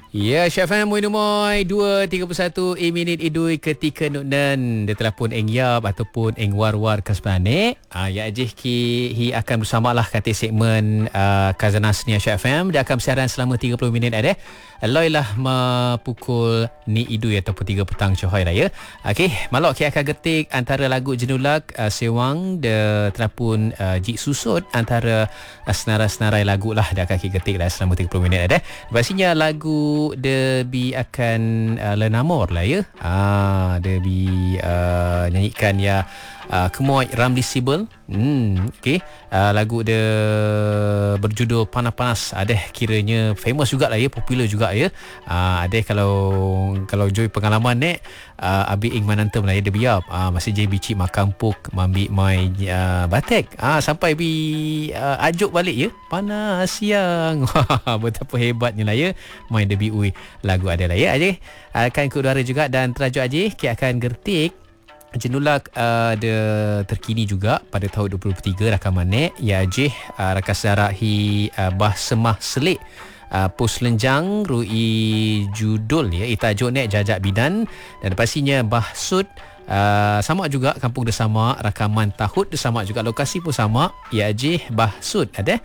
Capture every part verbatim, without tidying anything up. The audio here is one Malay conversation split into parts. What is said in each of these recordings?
Ya, Syaf M Muin Umoy dua tiga puluh satu e minit idui ketika nuknan dia telefon eng yap ataupun eng war-war kasbane. Ah ya ajih ki hi akan bersamalah kata segmen uh, Kazanas Nia Syaf M. Dia akan bersiaran selama tiga puluh minit ada. Loilah pukul ni idui ataupun tiga petang Johor raya. Okey, malok ki akan getik antara lagu jenulak uh, sewang de telefon uh, jik susut antara uh, senarai-senarai lagu lah dia akan ki getik lah selama tiga puluh minit ada. Pastinya lagu dia bi akan uh, lenamor lah ya. Ah dia bi uh, nyanyikan ya uh, Kemoy Ramli Sibel. Hmm okey. Uh, lagu dia berjudul Panas-Panas. Ada kiranya famous jugalah ya, popular juga ya. Uh, ada kalau kalau joy pengalaman ni uh, abi ing manantem lah ya dia biap. Uh, masih jadi bicik makampuk mambi mai uh, batek. Ah uh, sampai bi uh, ajuk balik ya. Panas siang. Betapa hebatnya lah ya. Main debi ui lagu ada lah ya Ajih. Akan ikut udara juga dan terajuk Ajih kita akan gertik jenulak uh, de terkini juga pada tahun dua ribu dua puluh tiga rakaman nek ya Ajih uh, rakas darah hi uh, bah semah selik uh, pos lenjang rui judul ya itajuk nek jajak bidan dan pastinya bah sud Uh, sama juga kampung dia sama, rakaman tahun dia sama juga, lokasi pun sama ya Ajih Bahsud ada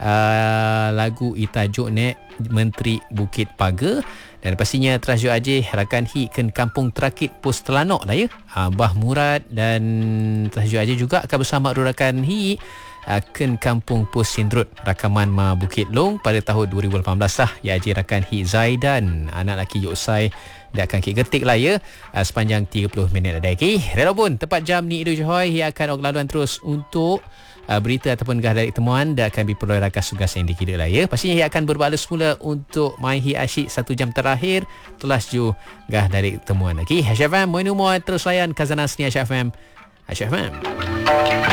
uh, lagu itajuk nek Menteri Bukit Pagar dan pastinya terajuk Ajih rakan hi ken kampung Terakit Pos Telanok lah ya. uh, Bah Murad dan terajuk Ajih juga akan bersama rakan hi uh, ken kampung Pos Sindrut rakaman Ma Bukit Long pada tahun dua ribu lapan belas lah ya Ajih rakan hi Zaidan anak laki Yoksai dia akan kik getik lah ya uh, sepanjang tiga puluh minit ada okay. Rela pun tepat jam ni Idu Johor ia akan laluan terus untuk uh, berita ataupun gah dari temuan dia akan diperoleh rakas tugas yang dikira lah ya. Pastinya ia akan berbalas semula untuk mai hi asyik satu jam terakhir telah ju gah dari temuan okay. Syaf M Moin Umur terus layan Kazanas ni Syaf M Syaf M.